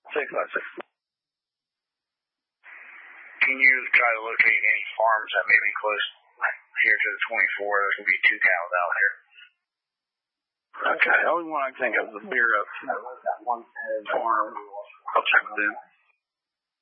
656. Can you try to locate any farms that may be close here to the 24? There's going to be 2 cows out here. Okay, the only one I can think of is the Beer Oaks farm. I'll check with them.